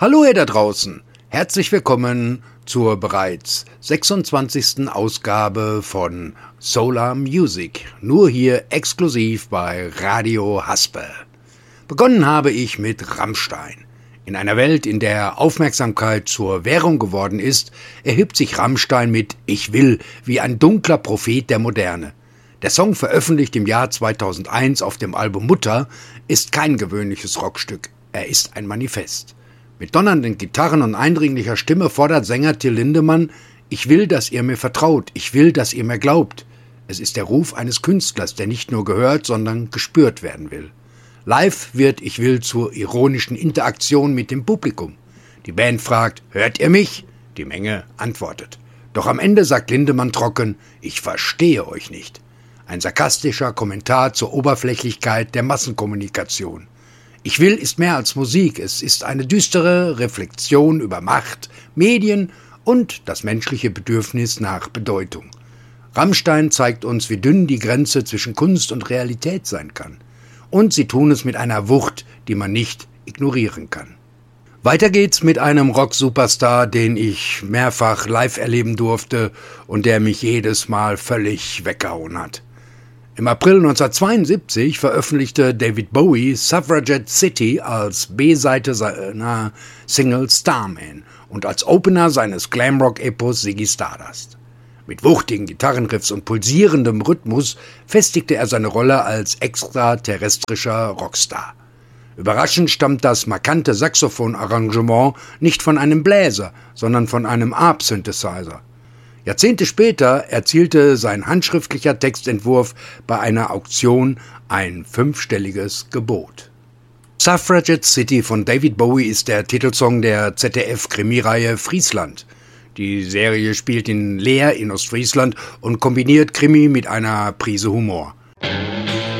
Hallo ihr da draußen, herzlich willkommen zur bereits 26. Ausgabe von Solar Music, nur hier exklusiv bei Radio Haspe. Begonnen habe ich mit Rammstein. In einer Welt, in der Aufmerksamkeit zur Währung geworden ist, erhebt sich Rammstein mit Ich will wie ein dunkler Prophet der Moderne. Der Song, veröffentlicht im Jahr 2001 auf dem Album Mutter, ist kein gewöhnliches Rockstück, er ist ein Manifest. Mit donnernden Gitarren und eindringlicher Stimme fordert Sänger Till Lindemann: Ich will, dass ihr mir vertraut, ich will, dass ihr mir glaubt. Es ist der Ruf eines Künstlers, der nicht nur gehört, sondern gespürt werden will. Live wird Ich will zur ironischen Interaktion mit dem Publikum. Die Band fragt: Hört ihr mich? Die Menge antwortet. Doch am Ende sagt Lindemann trocken: Ich verstehe euch nicht. Ein sarkastischer Kommentar zur Oberflächlichkeit der Massenkommunikation. Ich will ist mehr als Musik, es ist eine düstere Reflexion über Macht, Medien und das menschliche Bedürfnis nach Bedeutung. Rammstein zeigt uns, wie dünn die Grenze zwischen Kunst und Realität sein kann. Und sie tun es mit einer Wucht, die man nicht ignorieren kann. Weiter geht's mit einem Rock-Superstar, den ich mehrfach live erleben durfte und der mich jedes Mal völlig weggehauen hat. Im April 1972 veröffentlichte David Bowie Suffragette City als B-Seite seiner Single Starman und als Opener seines Glamrock-Epos Ziggy Stardust. Mit wuchtigen Gitarrenriffs und pulsierendem Rhythmus festigte er seine Rolle als extraterrestrischer Rockstar. Überraschend stammt das markante Saxophon-Arrangement nicht von einem Bläser, sondern von einem Arp-Synthesizer. Jahrzehnte später erzielte sein handschriftlicher Textentwurf bei einer Auktion ein 5-stelliges Gebot. Suffragette City von David Bowie ist der Titelsong der ZDF-Krimireihe Friesland. Die Serie spielt in Leer in Ostfriesland und kombiniert Krimi mit einer Prise Humor.